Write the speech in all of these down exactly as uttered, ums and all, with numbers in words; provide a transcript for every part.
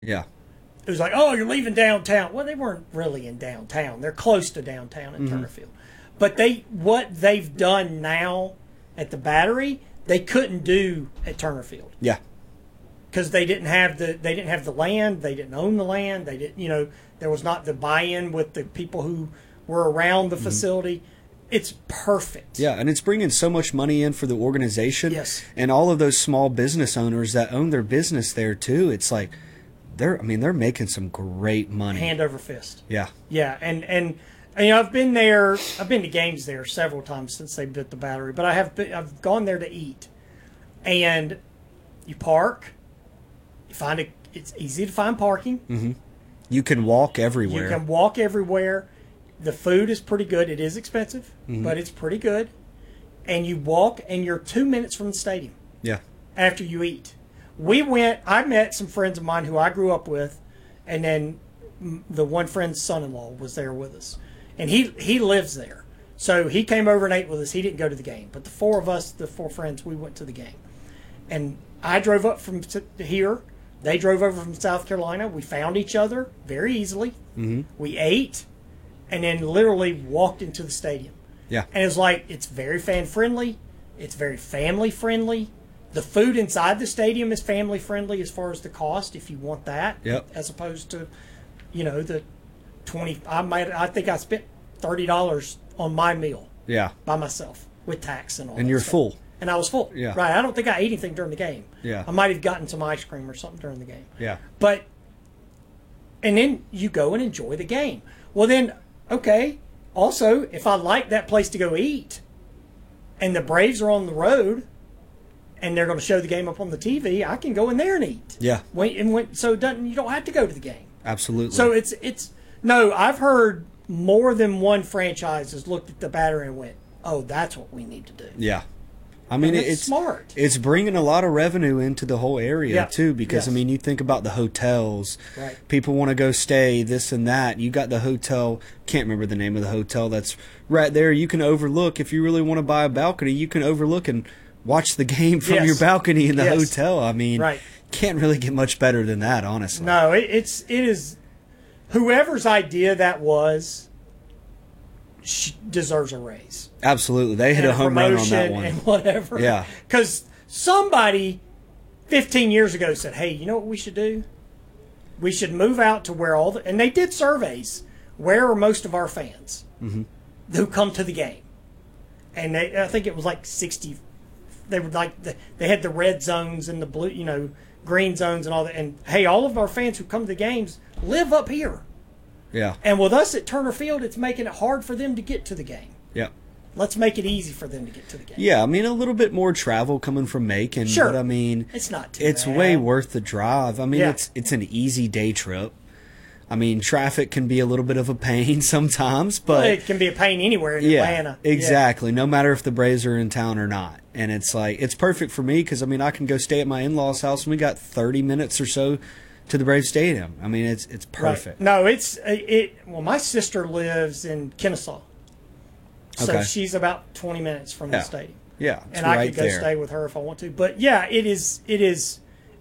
Yeah. It was like, oh, you're leaving downtown. Well, they weren't really in downtown. They're close to downtown in Mm-hmm. Turnerfield. But they what they've done now at the Battery, they couldn't do at Turnerfield Yeah. because they didn't have the they didn't have the land. They didn't own the land. They didn't, you know, there was not the buy-in with the people who were around the facility. It's perfect. Yeah, and it's bringing so much money in for the organization. Yes. And all of those small business owners that own their business there too. It's like they're I mean, they're making some great money. Hand over fist. Yeah. Yeah, and, and and, you know, I've been there. I've been to games there several times since they built the Battery, but I have been, I've gone there to eat, and you park. You find it. It's easy to find parking. You can walk You everywhere. can walk everywhere. The food is pretty good. It is expensive, but it's pretty good. And you walk, and you're two minutes from the stadium Yeah. after you eat. We went. I met some friends of mine who I grew up with, and then mm, the one friend's son-in-law was there with us, and he he lives there. So he came over and ate with us. He didn't go to the game, but the four of us, the four friends, we went to the game. And I drove up from t- here. They drove over from South Carolina. We found each other very easily. Mm-hmm. We ate, and then literally walked into the stadium. Yeah. And it's like, it's very fan friendly. It's very family friendly. The food inside the stadium is family friendly as far as the cost, if you want that. Yep. As opposed to, you know, the twenty. I might. I think I spent thirty dollars on my meal Yeah. by myself with tax and all. And that you're stuff. full. And I was full. Yeah. Right. I don't think I ate anything during the game. Yeah. I might have gotten some ice cream or something during the game. Yeah. But, and then you go and enjoy the game. Well, then, okay. Also, if I like that place to go eat, and the Braves are on the road, and they're going to show the game up on the T V, I can go in there and eat. Yeah. Wait, and wait, so it doesn't you don't have to go to the game. Absolutely. So it's it's no. I've heard more than one franchise has looked at the Battery and went, "Oh, that's what we need to do." yeah. I mean, And it's it's smart. It's bringing a lot of revenue into the whole area Yeah. too, because Yes. I mean, you think about the hotels. Right. People want to go stay this and that. You got the hotel. Can't remember the name of the hotel. That's right there. You can overlook if you really want to buy a balcony. You can overlook and watch the game from Yes. your balcony in the Yes. hotel. I mean, Right. can't really get much better than that, honestly. No, it, it's it is whoever's idea that was sh- deserves a raise. Absolutely, they hit And a home run on that promotion one. and whatever. Yeah. Because somebody fifteen years ago said, "Hey, you know what we should do? We should move out to where all the..." And they did surveys. Where are most of our fans Mm-hmm. who come to the game? And they, I think it was like sixty. They were like the, they had the red zones and the blue, you know, green zones and all that. And hey, all of our fans who come to the games live up here. Yeah, And with us at Turner Field, it's making it hard for them to get to the game. yeah. Let's make it easy for them to get to the game. Yeah, I mean, a little bit more travel coming from Macon, Sure. but I mean, It's not too it's bad. way worth the drive. I mean, Yeah. it's it's an easy day trip. I mean, traffic can be a little bit of a pain sometimes, but It can be a pain anywhere in yeah, Atlanta. exactly. No matter if the Braves are in town or not, and it's like it's perfect for me because I mean, I can go stay at my in-laws' house, and we got thirty minutes or so to the Brave Stadium. I mean, it's it's Yeah. Right. perfect. No, it's it. Well, my sister lives in Kennesaw, so Okay. she's about twenty minutes from Yeah. the stadium. Yeah, it's And I right could go there. stay with her if I want to. But yeah, it is it is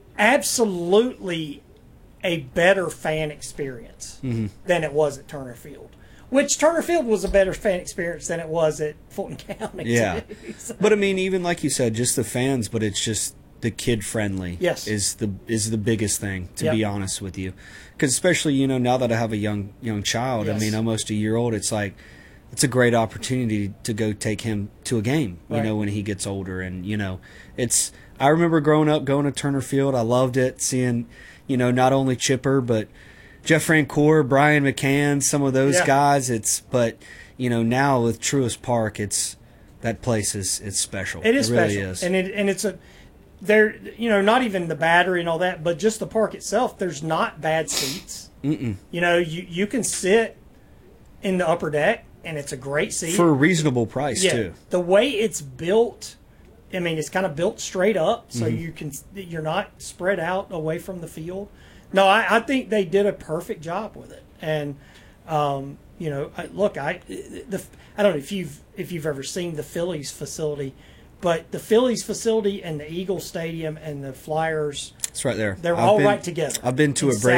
absolutely a better fan experience Mm-hmm. than it was at Turner Field. Which Turner Field was a better fan experience than it was at Fulton County. Yeah. too. So- But I mean, even like you said, just the fans, but it's just the kid friendly. Yes. is the is the biggest thing to Yep. be honest with you, because especially you know now that I have a young young child, I Yes. mean almost a year old, it's like it's a great opportunity to go take him to a game. You Right. know when he gets older, and you know it's. I remember growing up going to Turner Field. I loved it, seeing you know not only Chipper but Jeff Francoeur, Brian McCann, some of those Yeah. guys. It's but you know now with Truist Park, it's that place is it's special. It is really special, is. and it and it's a there. You know, not even the Battery and all that, but just the park itself. There's not bad seats. Mm-mm. You know, you you can sit in the upper deck, and it's a great seat For a reasonable price yeah, too. the way it's built. I mean, it's kind of built straight up, so Mm-hmm. you can you're not spread out away from the field. No, I, I think they did a perfect job with it, and um, you know, I, look, I the I don't know if you've if you've ever seen the Phillies facility. But the Phillies facility and the Eagle Stadium and the Flyers, It's right there. they're I've all been- right together. I've been to in a Braves